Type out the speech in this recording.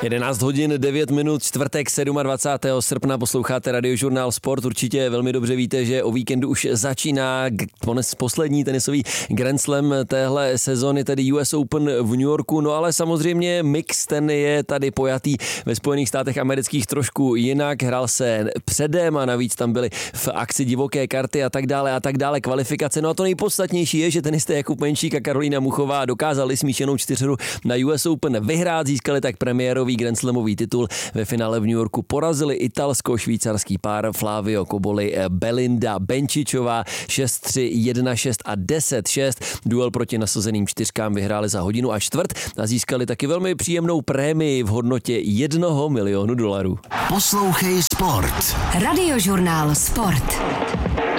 11 hodin 9 minut, čtvrtek 27. srpna, posloucháte Radiožurnál Sport. Určitě velmi dobře víte, že o víkendu už začíná poslední tenisový Grand Slam téhle sezony, tedy US Open v New Yorku. No ale samozřejmě mix, ten je tady pojatý ve Spojených státech amerických trošku jinak. Hrál se předem a navíc tam byly v akci divoké karty a tak dále kvalifikace. No a to nejpodstatnější je, že tenisté Jakub Menšík a Karolína Muchová dokázali smíšenou čtyřhru na US Open vyhrát, získali tak premiérový Grand Slamový titul. Ve finále v New Yorku porazili italsko-švýcarský pár Flavio Cobolli, Belinda Bencic-ová 6-3, 1-6 a 10-6. Duel proti nasazeným čtyřkám vyhráli za hodinu a čtvrt a získali taky velmi příjemnou prémii v hodnotě $1 milionu. Poslouchej Sport. Radiožurnál Sport.